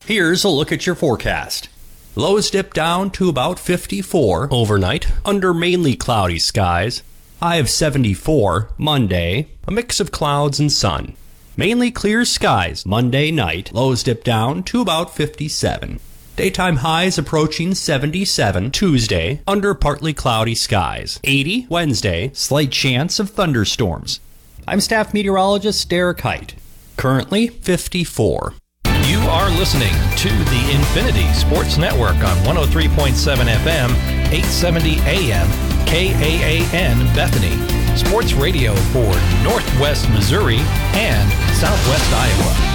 Here's a look at your forecast. Lows dip down to about 54 overnight under mainly cloudy skies. High of 74 Monday, a mix of clouds and sun. Mainly clear skies Monday night. Lows dip down to about 57. Daytime highs approaching 77 Tuesday under partly cloudy skies. 80 Wednesday, slight chance of thunderstorms. I'm staff meteorologist Derek Height. Currently 54. You are listening to the Infinity Sports Network on 103.7 FM, 870 AM, KAAN Bethany. Sports radio for Northwest Missouri and Southwest Iowa.